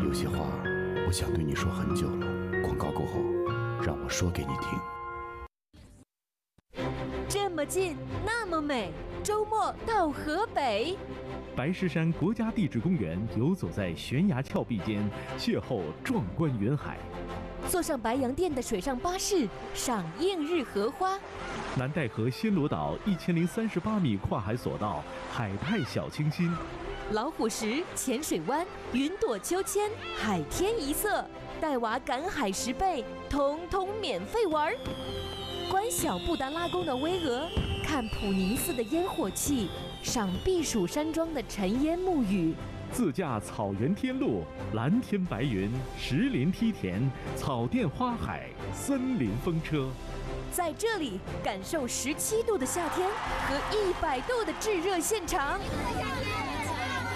有些话我想对你说很久了，广告过后，让我说给你听。 这么近，那么美，周末到河北。 白石山国家地质公园游走在悬崖峭壁间，邂逅壮观云海。 坐上白洋淀的水上巴士，赏映日荷花。 南戴河暹罗岛1038米跨海索道，海派小清新。 老虎石、浅水湾、云朵秋千、海天一色，带娃赶海10倍，统统免费玩。观小布达拉宫的巍峨，看普宁寺的烟火气，赏避暑山庄的尘烟沐雨。 自驾草原天路，蓝天白云，石林梯田，草甸花海，森林风车。 在这里感受17度的夏天和100度的炙热现场。